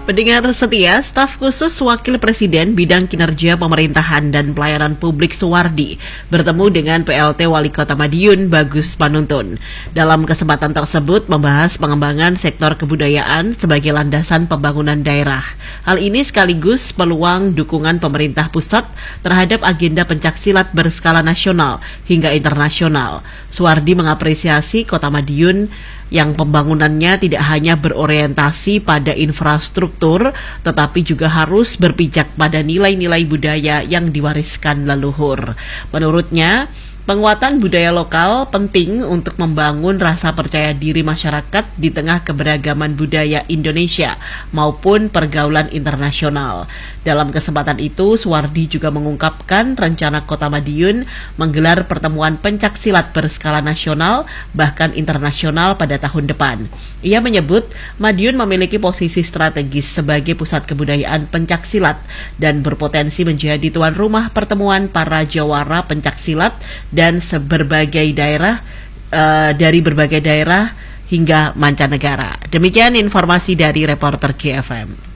Pendengar setia, staf khusus Wakil Presiden Bidang Kinerja Pemerintahan dan Pelayanan Publik Suwardi bertemu dengan PLT Wali Kota Madiun Bagus Panuntun. Dalam kesempatan tersebut membahas pengembangan sektor kebudayaan sebagai landasan pembangunan daerah. Hal ini sekaligus peluang dukungan pemerintah pusat terhadap agenda pencaksilat berskala nasional hingga internasional. Suwardi mengapresiasi Kota Madiun yang pembangunannya tidak hanya berorientasi pada infrastruktur, tetapi juga harus berpijak pada nilai-nilai budaya yang diwariskan leluhur. Menurutnya, penguatan budaya lokal penting untuk membangun rasa percaya diri masyarakat di tengah keberagaman budaya Indonesia maupun pergaulan internasional. Dalam kesempatan itu, Suwardi juga mengungkapkan rencana Kota Madiun menggelar pertemuan pencaksilat berskala nasional bahkan internasional pada tahun depan. Ia menyebut Madiun memiliki posisi strategis sebagai pusat kebudayaan pencaksilat dan berpotensi menjadi tuan rumah pertemuan para jawara pencaksilat dan berbagai daerah dari berbagai daerah hingga mancanegara. Demikian informasi dari reporter GFM.